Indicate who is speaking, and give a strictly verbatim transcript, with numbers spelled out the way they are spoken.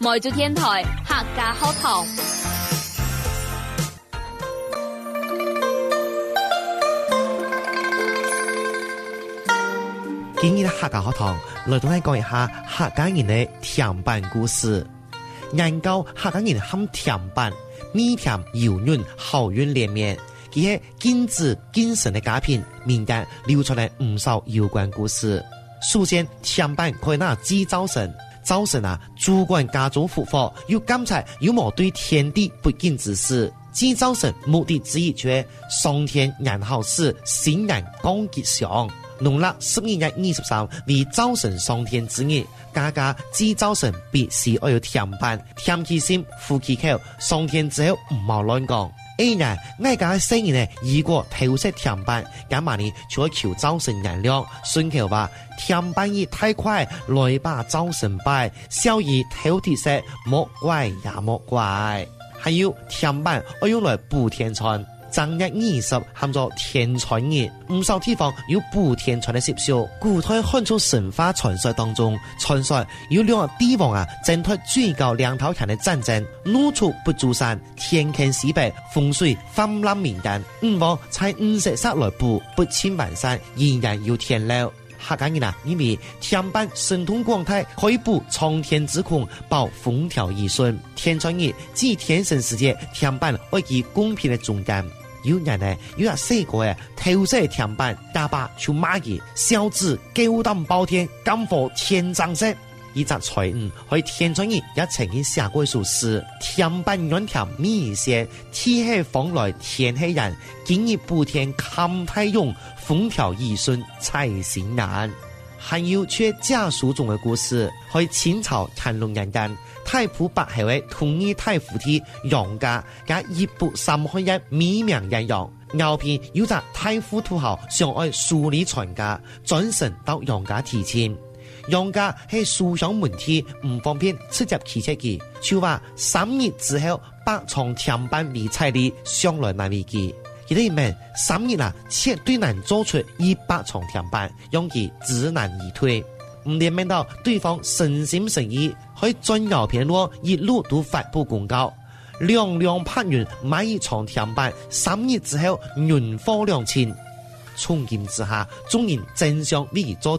Speaker 1: 梅州天台客家學堂。
Speaker 2: 今日的客家學堂來同你講一下客家人的甜板故事。研究客家人含甜板，米甜油潤，好運連綿，佢係金子精神的佳品，民間流傳嚟唔少有關故事。首先，甜板可以拿祭灶神，灶神啊主管家中福禍，要監察有冇對天地不敬之事。祭灶神目的之一就係上天言好事，新人講吉祥。農曆十二月二十三為灶神上天之日，家家祭灶神必須要有甜板，甜其心，富其口。上天之後唔好亂講。哎呀，我家生意呢，如果偷食甜板，咁嘛呢就要求灶神原諒。順口話，甜板意太快，來把灶神拜，小兒偷啲食，莫怪也莫怪。還有甜板要用來補天穿。正月二十喊做天穿日，唔少地方有補天穿的習俗。古代漢族神話傳說當中，傳說有兩個帝王啊，爭奪最高兩頭田的戰爭，怒出不足山，天傾西北，風水泛濫民間。吳王採五石石來補，不侵萬山，仍然有天漏。客家人啊，因為甜板神通廣大，可以補蒼天之空，保風調雨順。天穿日即天神世界，甜板為其公平的中間。有人呢，有人細個誒，偷食甜板，大爸就罵佢小子狗膽包天，敢火天掌色。一則財誤，可以天穿日也曾經寫過一首詩：甜板軟甜蜜鮮，天氣風來天氣熱，今日補天看太陽，風調雨順財神難。還有缺家書中的故事，喺清朝乾隆年間，太仆白後嘅同意太傅的楊家，加一部三開一美名人楊。後邊有隻太傅土豪想愛樹立全家，轉身到楊家提親。楊家係書香門第，唔方便直接起車嘅，就話三日之後，百床甜板為彩禮上來難為佢。佢哋問三日啊，絕對難做出一百床甜板，讓佢知難而退。唔連問到對方誠心誠意，可以進郵片路一路都發布公告，兩兩拍完買一床甜板，三日之後運貨兩千。從今之下，眾人爭相為做